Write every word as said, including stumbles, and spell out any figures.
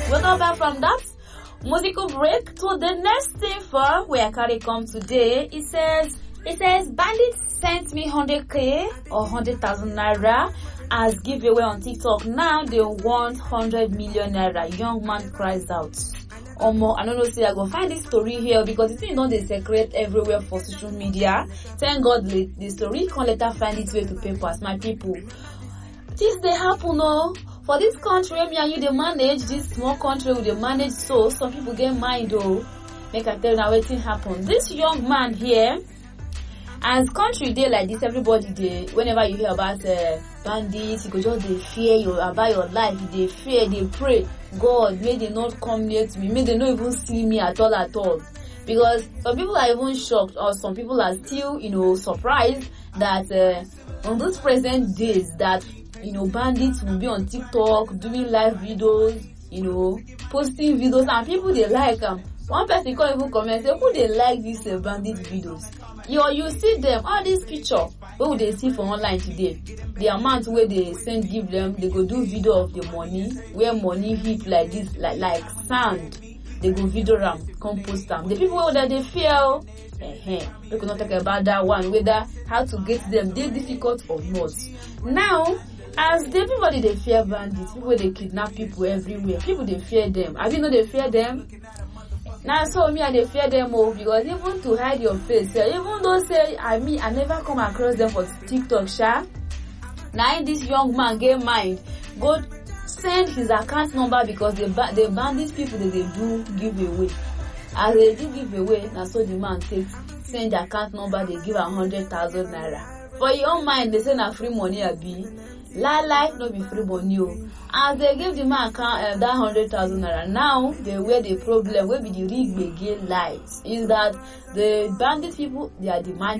We'll come back from that musical break to the next thing for where Carrie come today. It says, it says, bandits sent me one hundred k or one hundred thousand naira as giveaway on TikTok. Now they want one hundred million naira. Young man cries out. Omo, I don't know, say I go find this story here because it's not the secret everywhere for social media. Thank God the, the story can later find its way to papers, my people. This they happen, no? For this country, me and you they manage this small country with they manage, so some people get mind though. Make I tell you now what thing happen. This young man here, as country day like this, everybody they whenever you hear about uh, bandits, you go just they fear you about your life, they fear, they pray, God, may they not come near to me, may they not even see me at all at all. Because some people are even shocked, or some people are still, you know, surprised that uh, on those present days that, you know, bandits will be on TikTok doing live videos, you know, posting videos, and people they like them. Um, one person can't even comment say who they like these uh, bandit videos. You you see them, all these picture what would they see for online today? The amount where they send give them, they go do video of the money, where money heap like this, like like sand. They go video them, compost them. The people that they feel, eh, we could not talk about that one, whether how to get them, they difficult or not. Now, as the everybody they fear bandits, people they kidnap people everywhere, people they fear them. Have you know they fear them? Now so me I they fear them all because even to hide your face, yeah, even though say I mean I never come across them for TikTok, sha. Now this young man get mind, go send his account number because the ba- the bandit people that they do give away. As they do give away, now so the man takes send the account number, they give a hundred thousand naira. For your own mind, they send a free money a be. La life no be free money. As they give the man account uh, that hundred thousand naira, now they where the problem where be the rig begin lies is that the bandit people they are demanding.